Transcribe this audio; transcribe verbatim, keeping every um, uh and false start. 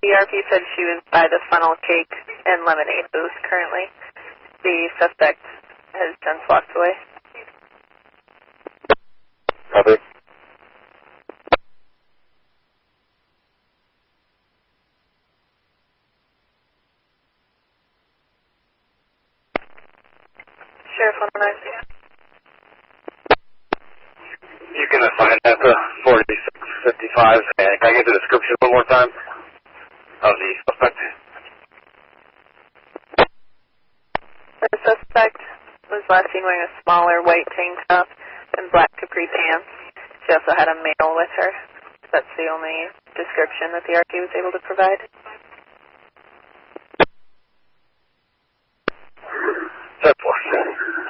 The R P said she was by the funnel cake and lemonade booth currently. The suspect has since walked away. Copy. Sheriff one oh nine. You can assign that to forty-six fifty-five. Can I get the description one more time of the suspect? The suspect was last seen wearing a smaller white tank top and black capri pants. She also had a male with her. That's the only description that the R P was able to provide. ten four.